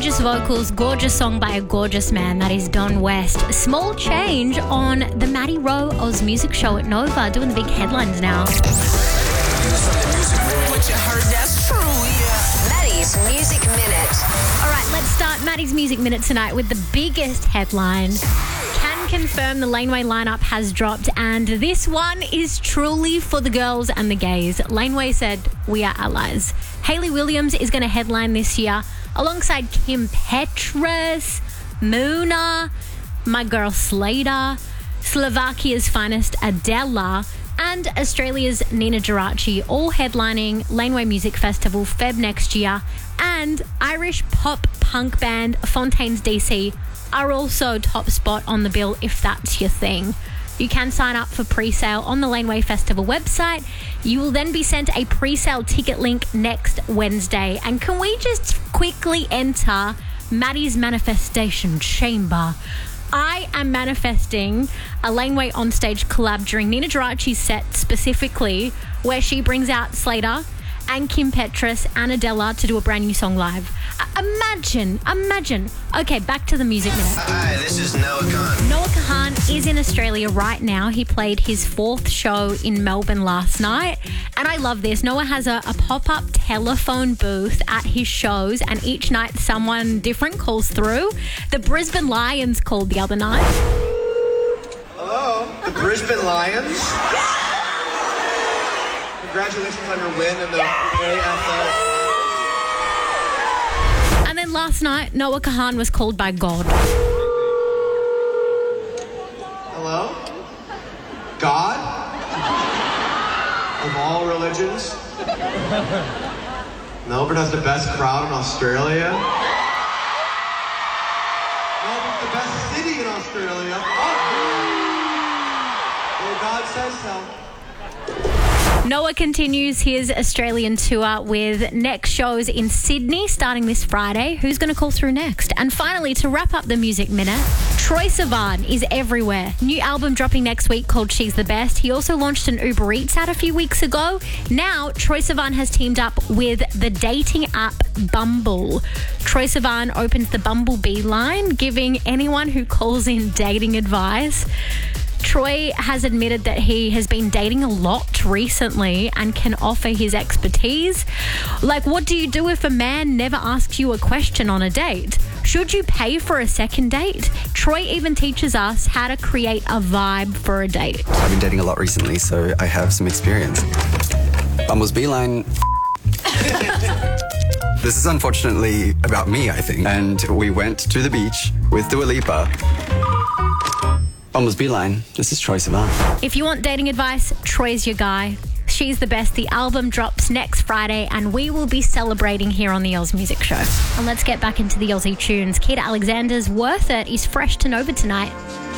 Gorgeous vocals, gorgeous song by a gorgeous man. That is Don West. A small change on the Maddie Rowe Oz Music Show at Nova, doing the big headlines now. What you heard, that's true, yeah. Maddie's Music Minute. All right, let's start Maddie's Music Minute tonight with the biggest headline. Can confirm the Laneway lineup has dropped, and this one is truly for the girls and the gays. Laneway said, "We are allies." Hayley Williams is going to headline this year alongside Kim Petras, Muna, my girl Slater, Slovakia's finest Adela, and Australia's Nina Geraci, all headlining Laneway Music Festival Feb next year. And Irish pop punk band Fontaines DC are also top spot on the bill if that's your thing. You can sign up for pre-sale on the Laneway Festival website. You will then be sent a pre-sale ticket link next Wednesday. And can we just quickly enter Maddie's manifestation chamber? I am manifesting a Laneway onstage collab during Nina Geraci's set specifically, where she brings out Slater and Kim Petras and Adela to do a brand new song live. Imagine. Okay, back to the Music Minute. Hi, this is Noah Kahan. Noah Kahan is in Australia right now. He played his 4th show in Melbourne last night. And I love this. Noah has a pop-up telephone booth at his shows, and each night someone different calls through. The Brisbane Lions called the other night. Hello, the Brisbane Lions. Congratulations on your win in the AFL. And then last night, Noah Kahan was called by God. Hello? God? Of all religions? Melbourne has the best crowd in Australia. Melbourne's the best city in Australia. Well, God says so. Noah continues his Australian tour with next shows in Sydney starting this Friday. Who's going to call through next? And finally, to wrap up the Music Minute, Troye Sivan is everywhere. New album dropping next week called She's the Best. He also launched an Uber Eats ad a few weeks ago. Now, Troye Sivan has teamed up with the dating app Bumble. Troye Sivan opens the Bumblebee line, giving anyone who calls in dating advice. Troye has admitted that he has been dating a lot recently and can offer his expertise. Like, what do you do if a man never asks you a question on a date? Should you pay for a second date? Troye even teaches us how to create a vibe for a date. I've been dating a lot recently, so I have some experience. Bumble's beeline. This is unfortunately about me, I think. And we went to the beach with Dua Lipa. Bumble's beeline. This is Troye Sivan. If you want dating advice, Troye's your guy. She's the Best. The album drops next Friday, and we will be celebrating here on the Oz Music Show. And let's get back into the Aussie tunes. Keita Alexander's Worth It is fresh to Nova tonight.